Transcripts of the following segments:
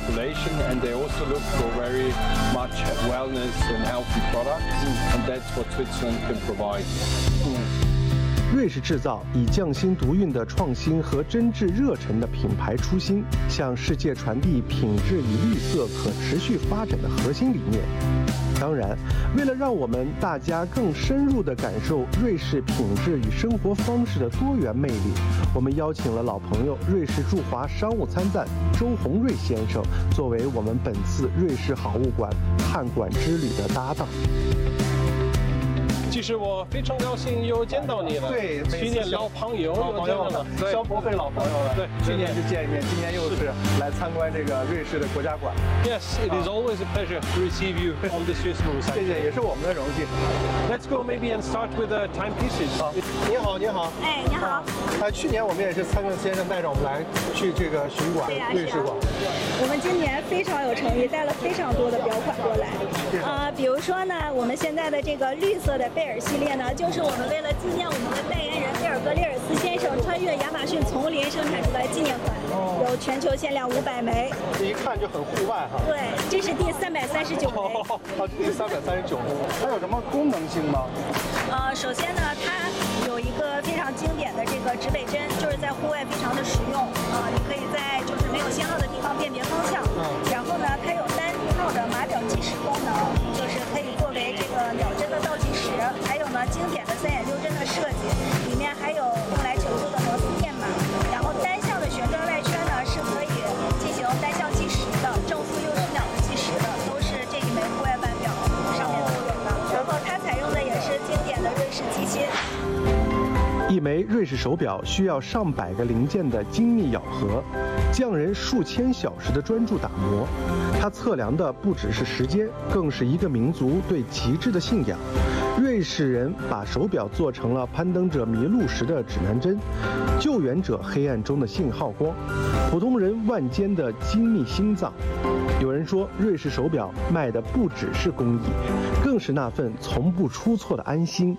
population, and they also look for very much wellness and healthy products, and that's what Switzerland can provide. 瑞士制造以匠心独运的创新和真挚热忱的品牌初心，向世界传递品质与绿色可持续发展的核心理念。当然，为了让我们大家更深入地感受瑞士品质与生活方式的多元魅力，我们邀请了老朋友瑞士驻华商务参赞周宏瑞先生，作为我们本次瑞士好物馆探馆之旅的搭档。 其实我非常高兴又见到你了。 对， 去年老朋友又见了， 肖博会老朋友了。 对， 去年是见一面，今年又是来参观这个瑞士的国家馆。 Yes, it is always a pleasure to receive you on the Swiss Moose. 谢谢，也是我们的荣幸。 Let's go maybe and start with the timepieces. 好，你好，你好。 哎，你好。 去年我们也是参观先生带着我们来去这个巡馆，瑞士馆。 我们今年非常有诚意，带了非常多的表款过来。比如说呢，我们现在的这个绿色的贝尔系列呢，就是我们为了纪念我们的代言人贝尔格列尔斯先生穿越亚马逊丛林生产出来纪念款，有全球限量500枚。 这一看就很户外哈。 对，这是第339枚。 好，这第339枚。它有什么功能性吗？ 首先呢，它有一个非常经典的这个指北针，就是在户外非常的实用。你可以在就是没有信号的地方辨别方向。然后呢，它有单套的码表计时功能，就是可以作为这个秒针的倒计时。还有呢，经典的3眼6针的设计，里面还有用来求救的摩斯电码。然后单向的旋转外圈呢，是可以进行单向计时的，正负60秒的计时的，都是这一枚户外腕表上面都有的。然后它采用的也是经典的瑞士机芯。 一枚瑞士手表需要上百个零件的精密咬合，匠人数千小时的专注打磨。它测量的不只是时间，更是一个民族对极致的信仰。瑞士人把手表做成了攀登者迷路时的指南针，救援者黑暗中的信号光，普通人腕间的精密心脏。有人说，瑞士手表卖的不只是工艺，更是那份从不出错的安心。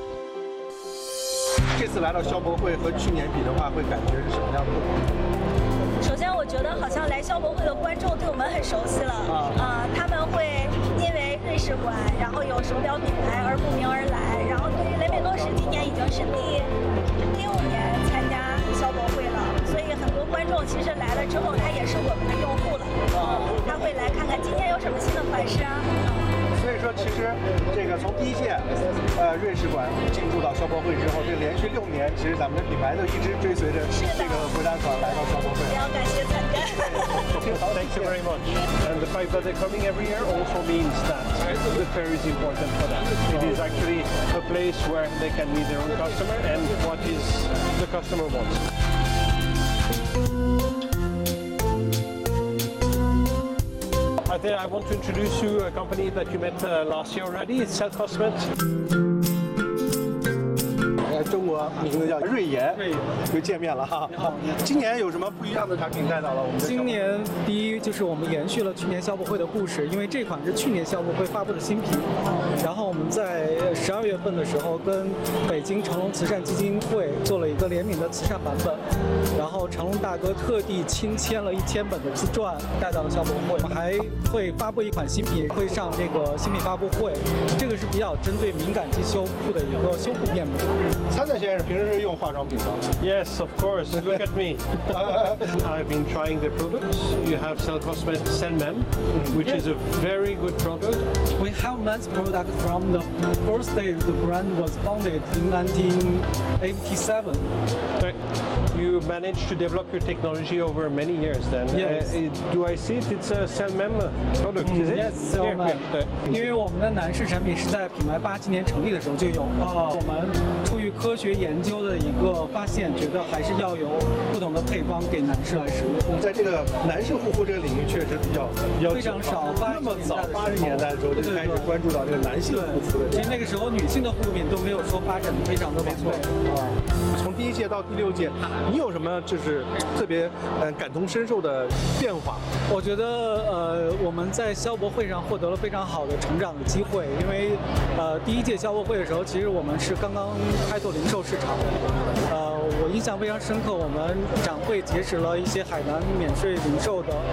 这次来到肖博会和去年比的话，会感觉是什么样的？ 首先，我觉得好像来肖博会的观众对我们很熟悉了。他们会因为瑞士馆，然后有手表品牌而慕名而来。然后对于雷美多什，今年已经是第6年参加肖博会了，所以很多观众其实来了之后，他也是我们的用户了。他会来看看今天有什么新的款式啊。 所以说，其实这个从第一届瑞士馆进入到肖博会之后，这连续6年，其实咱们的品牌都一直追随着这个国家馆来到肖博会。 非常感谢参加。 Thank you very much. And the fact that they're coming every year also means that the fair is important for them. It is actually a place where they can meet their own customer and what is the customer wants. I want to introduce you a company that you met last year already. It's Self-Cosmet. 中国名字叫瑞妍，又见面了哈。今年有什么不一样的产品带到了我们？ 今年第一就是我们延续了去年肖博会的故事，因为这款是去年肖博会发布的新品。然后我们在12月份的时候跟北京成龙慈善基金会做了一个联名的慈善版本，然后成龙大哥特地亲签了1000本的自传带到了肖博会。我们还会发布一款新品，会上这个新品发布会，这个是比较针对敏感肌修复的一个修复面膜。 参赞先生平时是用化妆品吗？ Yes, of course. Look at me. I've been trying the products. You have Self-Cosmet Senmem, which is a very good product. We have men's product from the first day the brand was founded in 1987. You managed to develop your technology over many years then. Yes. Do I see it? It's a Senmem product, is it? Yes, Senmem. 因为我们的男士产品是在品牌87年成立的时候就有，我们出于科学研究的一个发现，觉得还是要有不同的配方给男士来使用。 在这个男士护肤这个领域确实比较非常少， 那么早80年代的时候就开始关注到这个男性护肤的。 其实那个时候女性的护肤品都没有说发展的非常的完备。 从第1届到第6届，你有什么就是特别感同身受的变化？ 我觉得我们在肖博会上获得了非常好的成长的机会，因为第1届肖博会的时候，其实我们是刚刚开拓零售市场。我印象非常深刻，我们展会结识了一些海南免税零售的